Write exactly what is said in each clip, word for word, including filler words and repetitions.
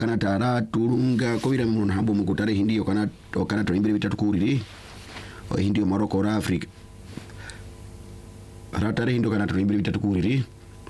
kana tara turunga kobira mun hambo mukutare hindio kana kana to imbere bitatu kuriri o hindio Morocco ra Africa ratare hindio kana to imbere bitatu kuriri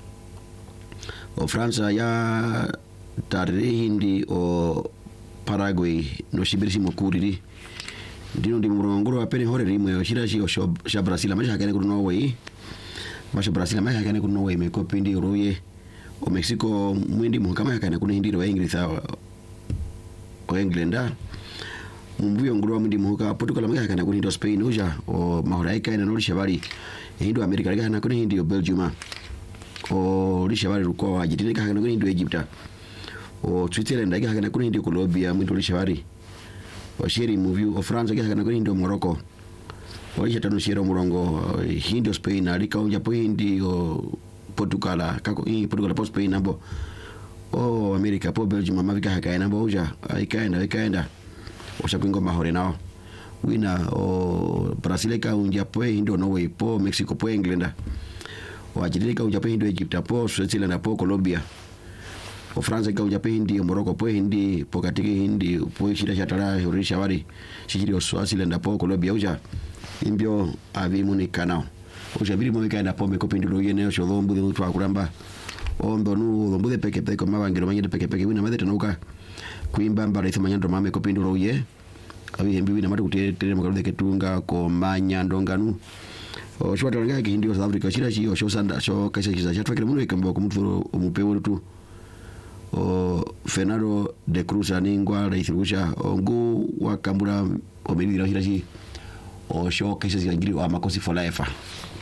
o Fransa ya tare hindi o Paraguay no shibirisi mokuriri ndino ndi murongoro apene hore rimwe o shirashi o sha Brazil amasha kane ku Norway masha Brazil amasha kane ku Norway me kopindi roye o Mexico mwindi muhakama kane ku hindi ro English o Englanda mbuyo ngoro mwindi muhaka Portugal amasha kane ku hindi Spain uja o mahoraika ina no shabari hindo America kana ku hindi o Belgium o rishabari ruko ajitine kana ku hindi Egypt o Switzerland ake hakana kuni ndi Colombia mwito lishabari o sheri movie o France ake hakana kuni ndi Morocco o isha tano sheri murongo hindi Spain alika unja po hindi o Portugal kako i Portugal po Spain nabo o America po Belgium mavika hakana nabo uja ikaenda ikaenda o shakwingo mahore nao wina o Brazil ka unja po hindi Norway po Mexico po England o ajitine unja po hindi Egypt po Switzerland po Colombia o France ka ujape hindi o Morocco po hindi po katike hindi po shida chatara horisha wari shiri o Swaziland po Colombia uja imbio avi munikana uja biri mo kaenda po me kopindiro yene o sholombu de mutwa kuramba o mbonu lombu de peke peke ma bangiro manye de peke peke wina madete nuka kuimba mbara ithumanya ndo mame kopindiro ye avi hembi wina matu kutere mo de ketunga ko manya ndonganu o shwata ngaki hindi o South Africa shira shi o shosanda sho kaisa kiza chatwa kile munu ikambo kumutfuro umupewo tu o Fernando de Cruz aningwa raithirusha ongu wakambura omilira hirashi o show kesi zingiri wa makosi for life.